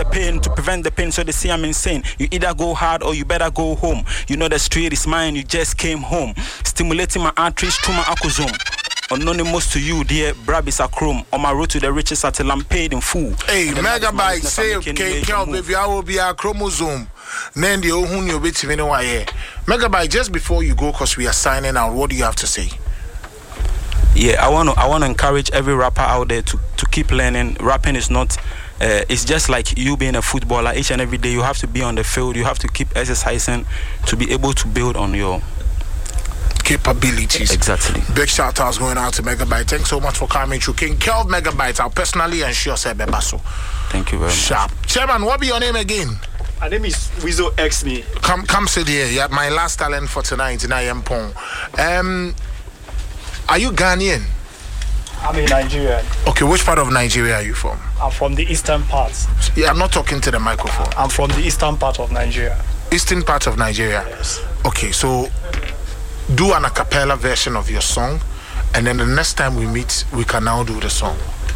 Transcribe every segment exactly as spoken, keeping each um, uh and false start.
the pain to prevent the pain, so they see I'm insane. You either go hard or you better go home. You know the street is mine, you just came home. Stimulating my arteries through my acosome. Anonymous to you, dear Brabis Akrom. On my road to the riches until I'm paid in full. Hey, Megabyte, say, okay, baby, I will be a chromosome. Then the Ohun you bit me no way. Megabyte, just before you go, because we are signing out, what do you have to say? Yeah, I want to I want to encourage every rapper out there to, to keep learning. Rapping is not, uh, it's just like you being a footballer. Each and every day you have to be on the field. You have to keep exercising to be able to build on your capabilities. Exactly. Big shout outs going out to Megabyte. Thanks so much for coming through. King Kelv Megabyte, I'll personally ensure say Bebaso. Thank you very Sharp. much. Chairman, what be your name again? My name is Wizo X Me. Come come sit here. Yeah, my last talent for tonight in I am Pong. Um Are you Ghanaian? I'm a Nigerian. Okay, which part of Nigeria are you from? I'm from the eastern part. Yeah, I'm not talking to the microphone. I'm from the eastern part of Nigeria. Eastern part of Nigeria? Yes. Okay, so do an a cappella version of your song, and then the next time we meet, we can now do the song.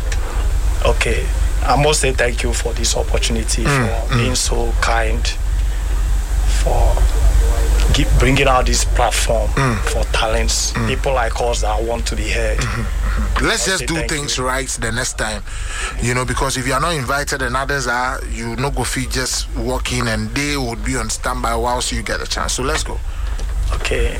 Okay. I must say thank you for this opportunity, mm, for mm. being so kind, for keep bringing out this platform mm. for talents, mm. people like us that want to be heard. Mm-hmm, mm-hmm. Let's just do things you. right the next time, you know, because if you are not invited and others are, you no go feel just walk in and they would be on standby whilst you get a chance. So let's go. Okay.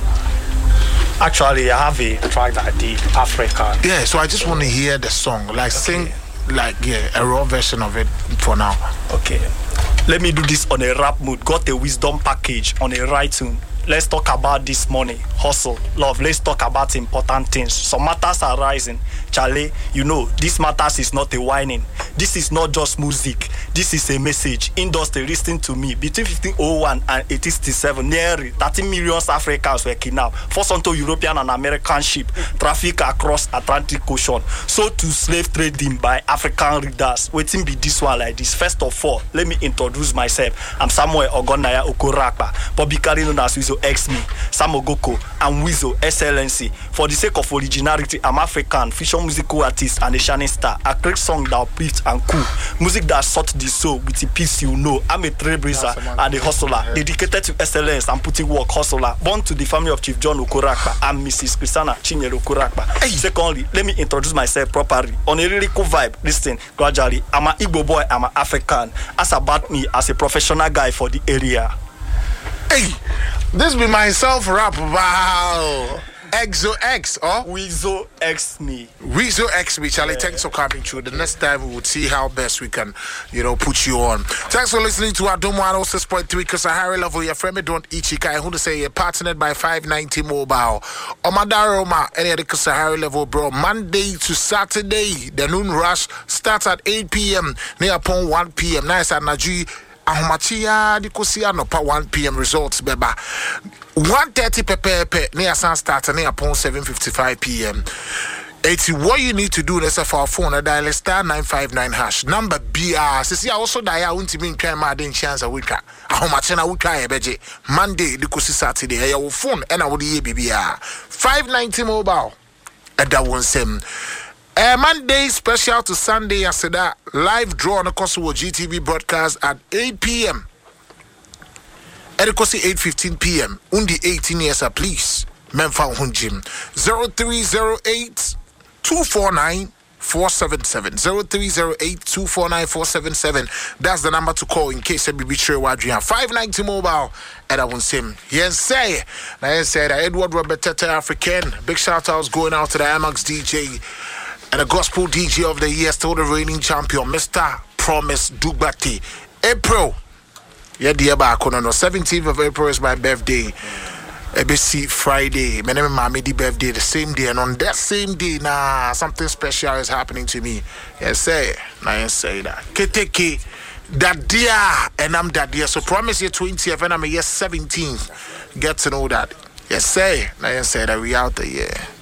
Actually, I have a track that I did, African. Yeah, so I just want to hear the song, like okay. sing, like yeah, a raw version of it for now. Okay. Let me do this on a rap mood. Got a wisdom package on a right tune. Let's talk about this money, hustle, love. Let's talk about important things. Some matters are rising. Charlie, you know, this matters is not a whining. This is not just music. This is a message. Industry, listen to me. Between fifteen oh one and eighteen sixty-seven, nearly thirty million Africans were kidnapped. Forced onto European and American ship. Traffic across Atlantic Ocean. Sold to slave trading by African readers. Waiting be this one like this. First of all, let me introduce myself. I'm Samuel Ogonaya Okorakpa, publicly known as Wizo X Me, Samogoko, and Wizo Excellency. For the sake of originality, I'm African, fusion musical artist and a shining star. I create songs that uplift and cool. Music that sought the soul with the peace you know. I'm a trailblazer and a hustler, dedicated to excellence and putting work hustler. Born to the family of Chief John Okorakpa and Missus Christiana Chinyere Okorakpa. Hey. Secondly, let me introduce myself properly. On a lyrical vibe, listen, gradually, I'm an Igbo boy, I'm an African. Ask about me as a professional guy for the area. Hey, this be myself rap. Wow. Exo X, oh? Wizo X Me. Wizo X Me, Charlie. Yeah. Thanks for coming through. The next time we will see how best we can, you know, put you on. Thanks for listening to our Domo one oh six point three because a higher level, your friend, don't Ichika. Who to say you're partnered by five ninety Mobile. Omadaroma, any other Sahara level, bro. Monday to Saturday, the noon rush starts at eight p.m. near upon one p.m. Nice at Najee. Ahomachia di kosia no pa one p.m. results beba one thirty pepepe near sun start near upon seven fifty-five p.m. It's what you need to do. Let's have our phone. Dial star nine five nine hash number B R. See, I also dial won't mean try my den chance a week. Ahomachina week I beje Monday di kosi Saturday. Your phone and I would ye B B R five ninety Mobile at that one sim. Uh, Monday special to Sunday, I said that live draw on the Kosovo G T V broadcast at eight p.m. At the Kosi eight fifteen p.m. Undi eighteen years, please. Memfa Hunjim zero three zero eight two four nine four seven seven zero three zero eight two four nine four seven seven. That's the number to call in case you be sure what you have. five ninety Mobile. And I won't sim. Yes, say. Now, yes, say that Edward Robert Tete African. Big shout outs going out to the Amax D J. And the gospel D J of the year, still the reigning champion, Mister Promise Dugbati. April. Yeah, dear back on the seventeenth of April is my birthday. A B C Friday. My name is Mamidi birthday the same day. And on that same day, nah, something special is happening to me. Yes, say. Now, yes, say that. Keteke. That dear. And I'm that dear. So promise you twentieth and I'm a year seventeenth. Get to know that. Yes, say. Now, yes, say that we out there, yeah.